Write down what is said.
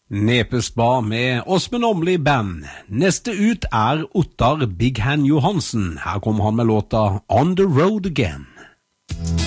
Nepespa med Åsmund Åmli Band. Neste ut Ottar Big Hand Johansen. Her kommer han med låta On the Road Again.